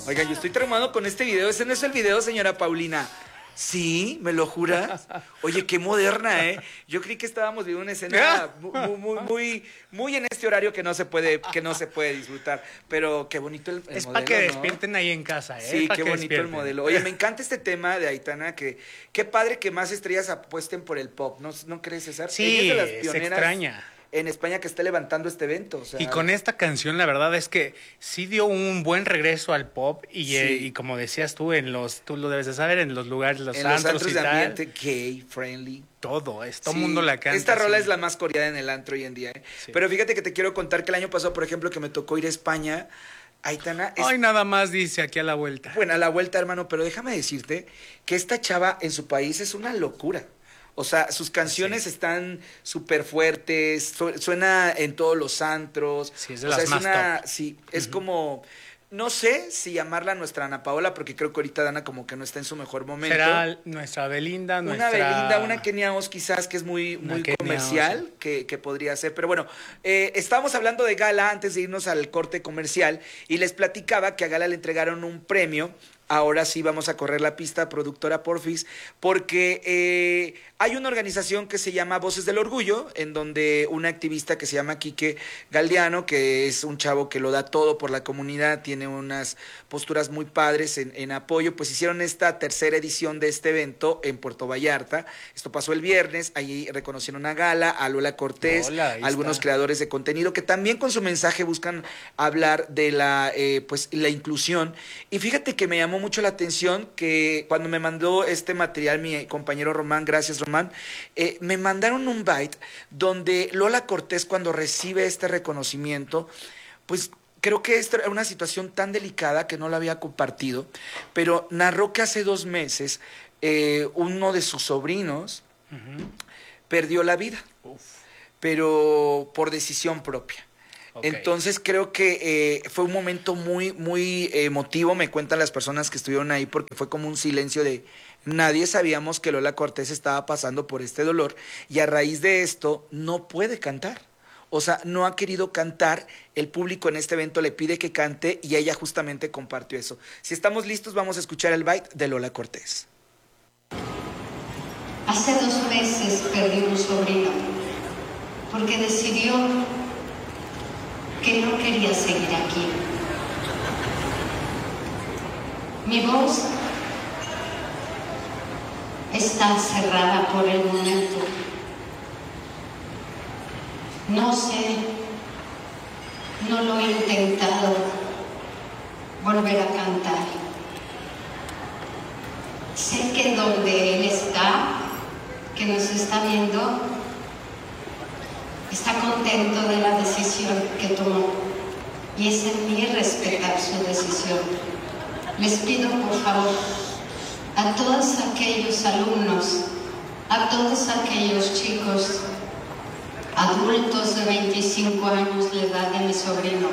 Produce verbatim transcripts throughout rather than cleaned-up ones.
Oigan, yo estoy traumado con este video. Ese no es el video, señora Paulina. Sí, ¿me lo juras? Oye, qué moderna, ¿eh? Yo creí que estábamos viendo una escena muy, muy, muy, muy en este horario que no se puede, que no se puede disfrutar. Pero qué bonito el, el es modelo, para que ¿no? despierten ahí en casa, ¿eh? Sí, Pa' qué que bonito el despierten. modelo. Oye, me encanta este tema de Aitana, que qué padre que más estrellas apuesten por el pop, ¿no, no crees, César? Sí, Ella es de las se pioneras extraña. en España que está levantando este evento. O sea, Y con esta canción, la verdad es que sí dio un buen regreso al pop. Y, Sí. eh, y como decías tú, en los, tú lo debes de saber, en los lugares, los en los antros antros y de tal. ambiente gay, friendly. Todo, es, todo el Sí, mundo la canta. esta rola sí. es la más coreada en el antro hoy en día. ¿eh? Sí. Pero fíjate que te quiero contar que el año pasado, por ejemplo, que me tocó ir a España, Aitana es Ay, nada más dice aquí a la vuelta. buena a la vuelta, hermano, pero déjame decirte que esta chava en su país es una locura. O sea, sus canciones Sí. están súper fuertes, su- suena en todos los antros. Sí, es de o las sea, es más una, top. sí, es Ujú. como, no sé si llamarla nuestra Ana Paola, porque creo que ahorita Dana como que no está en su mejor momento. Será nuestra Belinda, Una nuestra... Belinda, una Kenia Os quizás que es muy, Una muy Kenia comercial, Os, que, que podría ser. Pero bueno, eh, estábamos hablando de Gala antes de irnos al corte comercial y les platicaba que a Gala le entregaron un premio. Ahora sí vamos a correr la pista, productora Porfis, porque eh, hay una organización que se llama Voces del Orgullo, en donde una activista que se llama Quique Galdiano, que es un chavo que lo da todo por la comunidad, tiene unas posturas muy padres en, en apoyo, pues hicieron esta tercera edición de este evento en Puerto Vallarta. Esto pasó el viernes, ahí reconocieron a Gala, a Lola Cortés, Hola, ahí a algunos está. creadores de contenido que también con su mensaje buscan hablar de la, eh, pues, la inclusión. Y fíjate que me llamó mucho la atención que cuando me mandó este material mi compañero Román, gracias Román, eh, me mandaron un byte donde Lola Cortés cuando recibe este reconocimiento, pues creo que esta era una situación tan delicada que no la había compartido, pero narró que hace dos meses eh, uno de sus sobrinos Ujú. perdió la vida, Uf, pero por decisión propia. ok. Entonces creo que eh, fue un momento muy, muy emotivo, me cuentan las personas que estuvieron ahí, porque fue como un silencio de nadie sabíamos que Lola Cortés estaba pasando por este dolor y a raíz de esto no puede cantar. O sea, no ha querido cantar, el público en este evento le pide que cante y ella justamente compartió eso. Si estamos listos, vamos a escuchar el byte de Lola Cortés. Hace dos meses perdí un sobrino porque decidió que no quería seguir aquí. Mi voz está cerrada por el momento. No sé, no lo he intentado volver a cantar. Sé que donde él está, que nos está viendo, está contento de la decisión que tomó y es en mí respetar su decisión. Les pido por favor a todos aquellos alumnos, a todos aquellos chicos, adultos de veinticinco años, la edad de mi sobrino,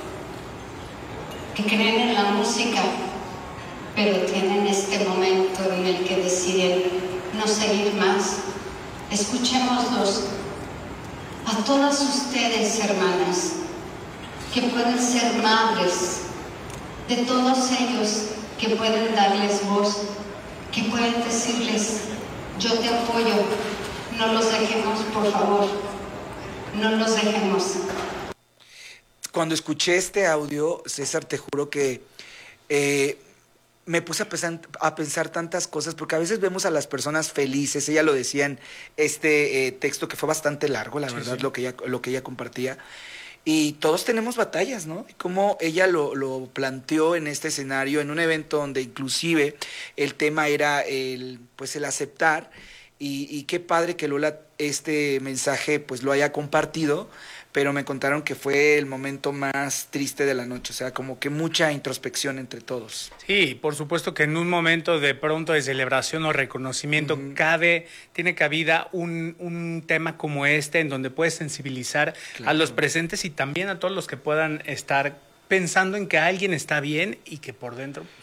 que creen en la música, pero tienen este momento en el que deciden no seguir más. Escuchémoslos. A todas ustedes, hermanas, que pueden ser madres, de todos ellos que pueden darles voz, que pueden decirles, yo te apoyo, no los dejemos, por favor, no los dejemos. Cuando escuché este audio, César, te juro que eh, me puse a pensar, a pensar tantas cosas, porque a veces vemos a las personas felices, ella lo decía en este eh, texto que fue bastante largo, la Sí, verdad, sí. Lo, que ella, lo que ella compartía, y todos tenemos batallas, ¿no? Y cómo ella lo, lo planteó en este escenario, en un evento donde inclusive el tema era el, pues el aceptar, y, y qué padre que Lola este mensaje pues lo haya compartido, pero me contaron que fue el momento más triste de la noche, o sea, como que mucha introspección entre todos. Sí, por supuesto que en un momento de pronto de celebración o reconocimiento Ujú. cabe, tiene cabida un, un tema como este en donde puedes sensibilizar Claro. a los presentes y también a todos los que puedan estar pensando en que alguien está bien y que por dentro, pues,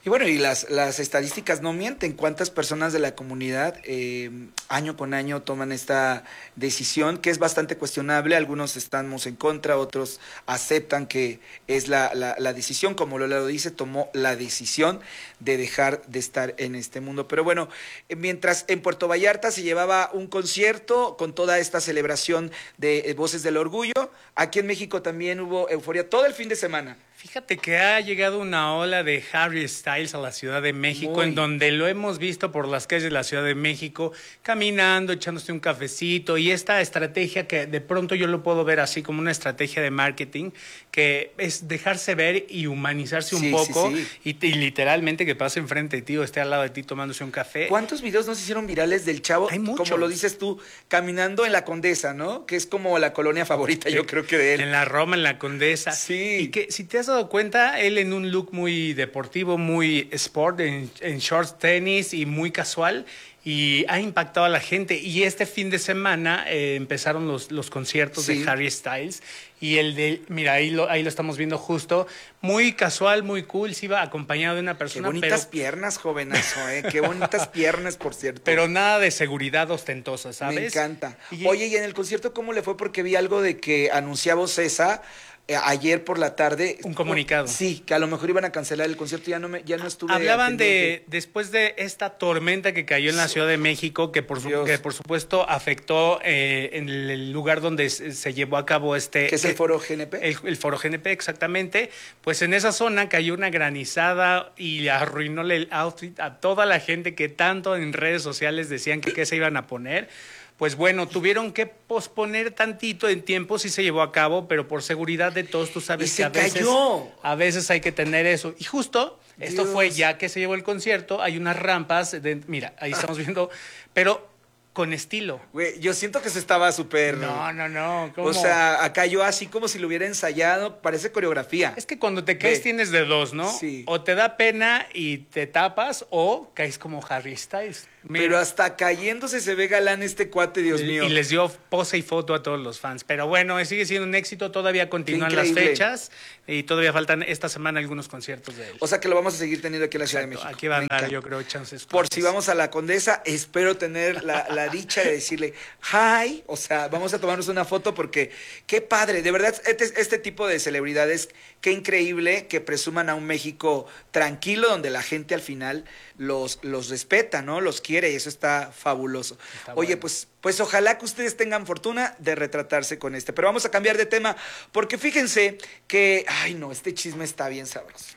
Y bueno, y las, las estadísticas no mienten. ¿Cuántas personas de la comunidad eh, año con año toman esta decisión que es bastante cuestionable? Algunos estamos en contra, otros aceptan que es la, la, la decisión, como Lola lo dice, tomó la decisión de dejar de estar en este mundo. Pero bueno, mientras en Puerto Vallarta se llevaba un concierto con toda esta celebración de eh, Voces del Orgullo, aquí en México también hubo euforia todo el fin de semana. Fíjate que ha llegado una ola de Harry Styles a la Ciudad de México, Muy. en donde lo hemos visto por las calles de la Ciudad de México, caminando, echándose un cafecito, y esta estrategia que de pronto yo lo puedo ver así como una estrategia de marketing, que es dejarse ver y humanizarse un Sí, poco, sí, sí. Y, y literalmente que pase enfrente de ti o esté al lado de ti tomándose un café. ¿Cuántos videos nos hicieron virales del chavo? Hay muchos. Como lo dices tú, caminando en la Condesa, ¿no? Que es como la colonia favorita, yo creo que de él. En la Roma, en la Condesa. Sí. Y que si te has dado cuenta, él en un look muy deportivo, muy sport, en, en shorts, tenis y muy casual, y ha impactado a la gente. Y este fin de semana eh, empezaron los, los conciertos Sí. de Harry Styles. Y el de, mira, ahí lo, ahí lo estamos viendo justo, muy casual, muy cool, se iba acompañado de una Qué persona, bonitas pero, piernas, jovenazo, ¿eh? Qué bonitas piernas, por cierto. pero nada de seguridad ostentosa, ¿sabes? Me encanta. Y- Oye, ¿y en el concierto cómo le fue? Porque vi algo de que anunciaba Ocesa eh, ayer por la tarde. Un comunicado. Sí, que a lo mejor iban a cancelar el concierto, ya no me, ya no estuve. Hablaban de, pendiente. después de esta tormenta que cayó en la Ciudad de México, que por, su- Dios. que por supuesto afectó eh, en el lugar donde se, se llevó a cabo este... ¿Qué es el foro G N P? El, el foro G N P, exactamente. Pues en esa zona cayó una granizada y arruinó el outfit a toda la gente que tanto en redes sociales decían que qué se iban a poner. Pues bueno, tuvieron que posponer tantito en tiempo, sí se llevó a cabo, pero por seguridad de todos, tú sabes Y que se a veces, cayó. a veces hay que tener eso. Y justo, esto Dios. fue ya que se llevó el concierto, hay unas rampas, de, mira, ahí estamos viendo, pero con estilo. Güey, yo siento que se estaba súper. No, no, no. ¿cómo? O sea, acá yo así como si lo hubiera ensayado, parece coreografía. Es que cuando te caes Ve. tienes de dos, ¿no? Sí. O te da pena y te tapas, o caes como Harry Styles. Mira. Pero hasta cayéndose se ve galán este cuate, Dios Y- mío. Y les dio pose y foto a todos los fans. Pero bueno, sigue siendo un éxito. Todavía continúan las increíble. fechas y todavía faltan esta semana algunos conciertos de él. O sea que lo vamos a seguir teniendo aquí en la Ciudad de Exacto, México. aquí va a Me dar, encanta. yo creo, chances. Por fuertes. si vamos a la Condesa, espero tener la, la dicha de decirle hi, o sea, vamos a tomarnos una foto porque qué padre, de verdad, este, este tipo de celebridades, qué increíble que presuman a un México tranquilo donde la gente al final los, los respeta, ¿no? Los quiere y eso está fabuloso. Está Oye, bueno. pues, pues ojalá que ustedes tengan fortuna de retratarse con este, pero vamos a cambiar de tema porque fíjense que, ay no, este chisme está bien sabroso.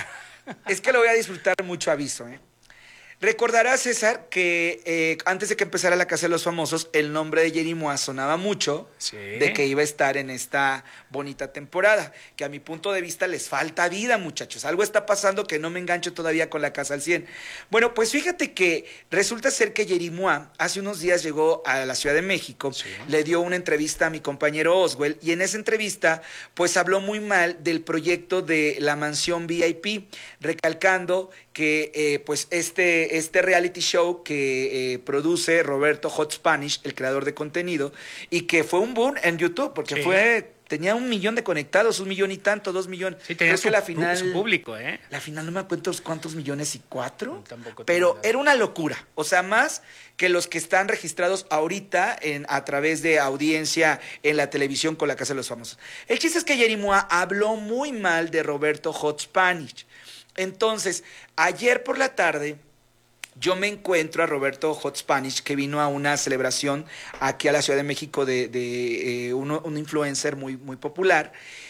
Es que lo voy a disfrutar mucho, aviso, ¿eh? Recordarás, César, que eh, antes de que empezara la Casa de los Famosos, el nombre de Jerry Mois sonaba mucho Sí. de que iba a estar en esta bonita temporada, que a mi punto de vista les falta vida, muchachos. Algo está pasando que no me engancho todavía con la Casa al cien. Bueno, pues fíjate que resulta ser que Jerry Mois hace unos días llegó a la Ciudad de México, Sí. le dio una entrevista a mi compañero Oswell y en esa entrevista pues habló muy mal del proyecto de la mansión V I P, recalcando que eh, pues este, este reality show que eh, produce Roberto Hot Spanish, el creador de contenido, y que fue un boom en YouTube, porque Sí. fue, tenía un millón de conectados, un millón y tanto, dos millones. Sí, tenía Creo su, que la final, su público, ¿eh? la final no me acuerdo cuántos millones y cuatro, No, tampoco tengo pero idea. era una locura, o sea, más que los que están registrados ahorita en, a través de audiencia en la televisión con la Casa de los Famosos. El chiste es que Jerry Mois habló muy mal de Roberto Hot Spanish. Entonces, ayer por la tarde, yo me encuentro a Roberto Hot Spanish, que vino a una celebración aquí a la Ciudad de México de, de eh, uno- un influencer muy, muy popular,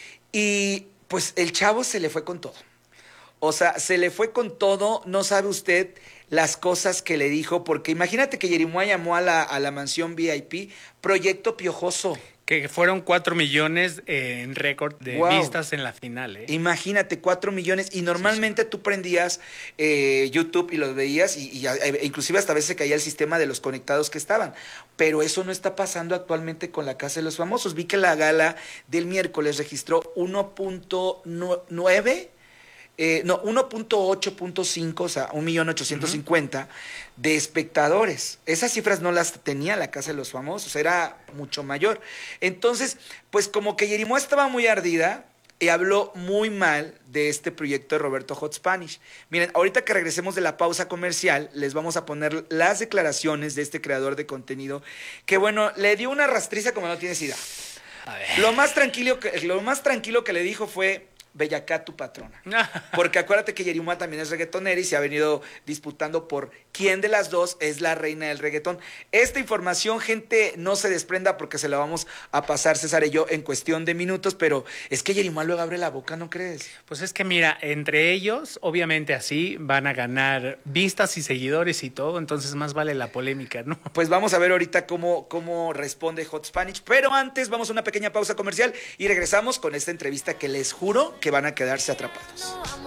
y pues el chavo se le fue con todo. O sea, se le fue con todo, no sabe usted las cosas que le dijo, porque imagínate que Jerry Mois llamó a la, a la mansión V I P Proyecto Piojoso. Que fueron cuatro millones eh, en récord de Wow. vistas en la final, ¿eh? Imagínate, cuatro millones. Y normalmente tú prendías eh, YouTube y los veías, y, y, e inclusive hasta a veces se caía el sistema de los conectados que estaban. Pero eso no está pasando actualmente con la Casa de los Famosos. Vi que la gala del miércoles registró uno punto nueve. Eh, no, uno punto ocho punto cinco, o sea, un millón ochocientos cincuenta de espectadores. Esas cifras no las tenía la Casa de los Famosos, era mucho mayor. Entonces, pues como que Jerry Mois estaba muy ardida, y habló muy mal de este proyecto de Roberto Hot Spanish. Miren, ahorita que regresemos de la pausa comercial, les vamos a poner las declaraciones de este creador de contenido, que bueno, le dio una rastriza como no tienes idea. A ver. Lo más tranquilo que, lo más tranquilo que le dijo fue: Bellacá, tu patrona. Porque acuérdate que Yerimua también es reggaetonera y se ha venido disputando por quién de las dos es la reina del reggaetón. Esta información, gente, no se desprenda porque se la vamos a pasar César y yo en cuestión de minutos, pero es que Yerimua luego abre la boca, ¿no crees? Pues es que mira, entre ellos, obviamente así van a ganar vistas y seguidores y todo, entonces más vale la polémica, ¿no? Pues vamos a ver ahorita cómo, cómo responde Hot Spanish, pero antes vamos a una pequeña pausa comercial y regresamos con esta entrevista que les juro que van a quedarse atrapados.